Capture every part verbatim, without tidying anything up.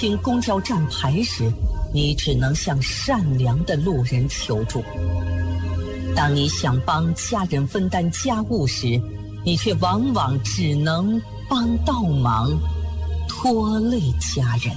清公交站牌时，你只能向善良的路人求助；当你想帮家人分担家务时，你却往往只能帮倒忙，拖累家人。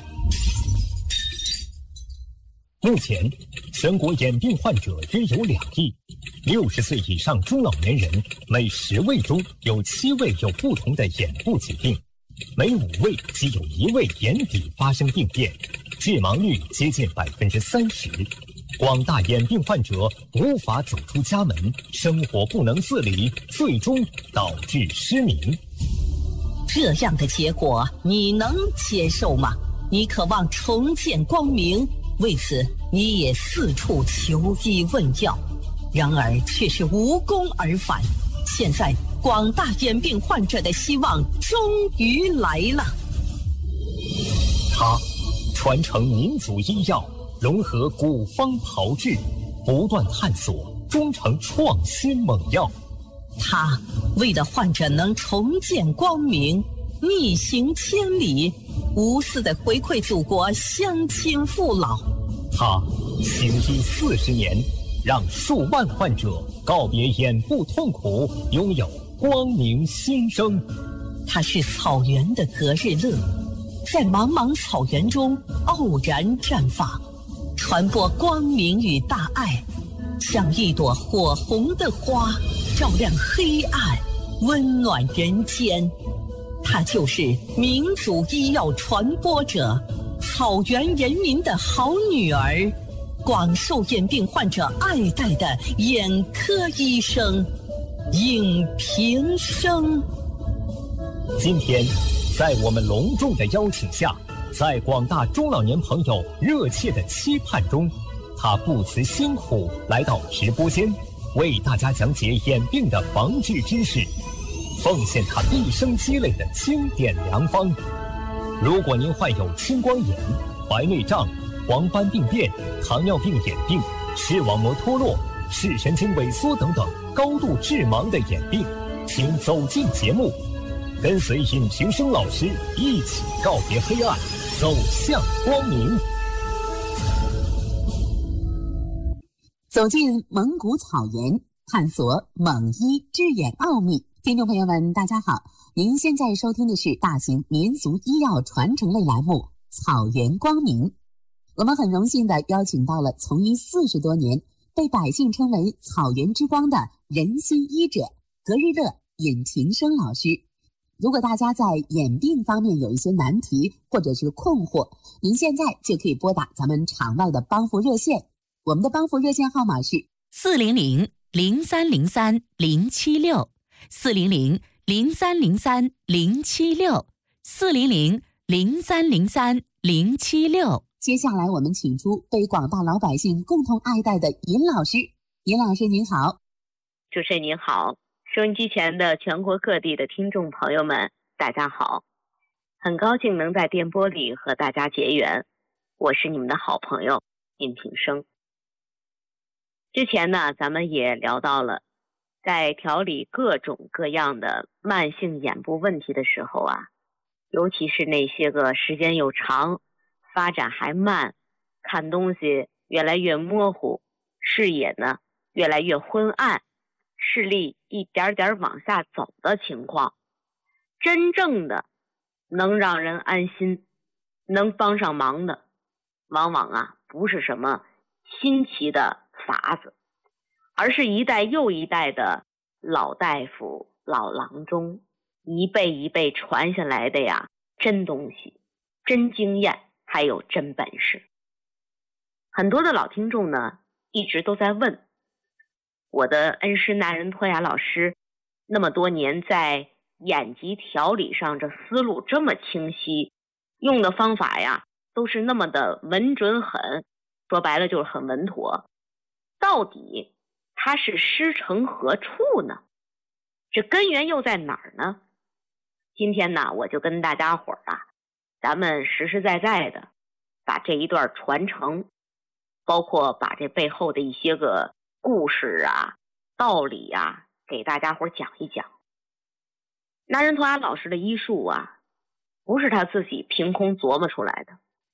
目前，全国眼病患者约有两亿，六十岁以上中老年人每十位中有七位有不同的眼部疾病，每五位即有一位眼底发生病变，致盲率接近百分之三十。广大眼病患者无法走出家门，生活不能自理，最终导致失明。 这样的结果你能接受吗？你渴望重见光明，为此你也四处求医问药，然而却是无功而返。现在广大眼病患者的希望终于来了。 他传承民族医药，融合古方炮制，不断探索，终成创新猛药。 他为了患者能重见光明，逆行千里，无私的回馈祖国乡亲父老。 他行医四十年，让数万患者告别眼部痛苦，拥有光明新生。 他是草原的隔日乐，在茫茫草原中傲然绽放，传播光明与大爱，像一朵火红的花，照亮黑暗，温暖人间。他就是民族医药传播者，草原人民的好女儿，广受眼病患者爱戴的眼科医生尹平生。 今天，在我们隆重的邀请下，在广大中老年朋友热切的期盼中，他不辞辛苦来到直播间，为大家讲解眼病的防治知识，奉献他毕生积累的经典良方。如果您患有青光眼、白内障、黄斑病变、糖尿病眼病、视网膜脱落、视神经萎缩等等高度致盲的眼病，请走进节目，跟随尹平生老师一起告别黑暗，走向光明。 走进蒙古草原，探索蒙医治眼奥秘。听众朋友们，大家好，您现在收听的是大型民族医药传承类栏目《草原光明》。我们很荣幸地邀请到了从医四十多年，被百姓称为草原之光的人心医者隔日乐尹平生老师。如果大家在眼病方面有一些难题或者是困惑，您现在就可以拨打咱们场外的帮扶热线，我们的帮扶热线号码是四零零零三零三零七六，四零零零三零三零七六，四零零零三零三零七六。 接下来我们请出被广大老百姓共同爱戴的尹老师。尹老师您好。 主持人您好，收音机前的全国各地的听众朋友们大家好，很高兴能在电波里和大家结缘，我是你们的好朋友尹平生。之前呢咱们也聊到了，在调理各种各样的慢性眼部问题的时候啊，尤其是那些个时间又长，发展还慢，看东西越来越模糊，视野呢越来越昏暗，视力一点点往下走的情况，真正的能让人安心能帮上忙的，往往啊不是什么新奇的法子，而是一代又一代的老大夫老郎中一辈一辈传下来的呀真东西，真经验，还有真本事。很多的老听众呢一直都在问，我的恩师那仁托雅老师那么多年在眼疾调理上这思路这么清晰，用的方法呀都是那么的稳准狠，说白了就是很稳妥，到底他是师承何处呢？这根源又在哪儿呢？今天呢我就跟大家伙儿啊，咱们实实在在的把这一段传承，包括把这背后的一些个故事啊道理啊给大家伙儿讲一讲。那仁托雅老师的医术啊不是他自己凭空琢磨出来的，